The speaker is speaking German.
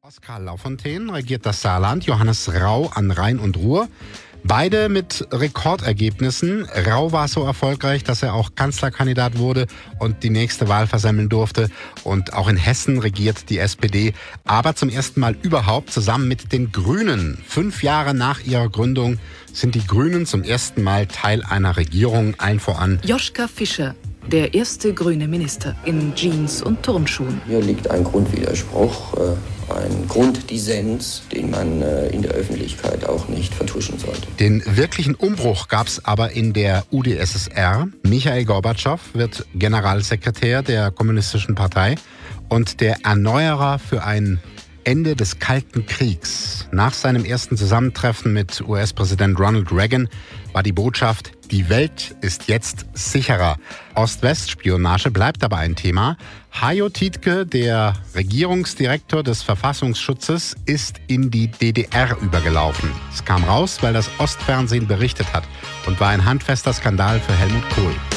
Oskar Lafontaine regiert das Saarland, Johannes Rau an Rhein und Ruhr. Beide mit Rekordergebnissen. Rau war so erfolgreich, dass er auch Kanzlerkandidat wurde und die nächste Wahl versemmeln durfte. Und auch in Hessen regiert die SPD, aber zum ersten Mal überhaupt zusammen mit den Grünen. 5 Jahre nach ihrer Gründung sind die Grünen zum ersten Mal Teil einer Regierung, allen voran Joschka Fischer, der erste grüne Minister in Jeans und Turnschuhen. Hier liegt ein Grundwiderspruch, ein Grunddissens, den man in der Öffentlichkeit auch nicht vertuschen sollte. Den wirklichen Umbruch gab es aber in der UdSSR. Michail Gorbatschow wird Generalsekretär der Kommunistischen Partei und der Erneuerer für ein Ende des Kalten Kriegs. Nach seinem ersten Zusammentreffen mit US-Präsident Ronald Reagan war die Botschaft: Die Welt ist jetzt sicherer. Ost-West-Spionage bleibt aber ein Thema. Hajo Tietke, der Regierungsdirektor des Verfassungsschutzes, ist in die DDR übergelaufen. Es kam raus, weil das Ostfernsehen berichtet hat und war ein handfester Skandal für Helmut Kohl.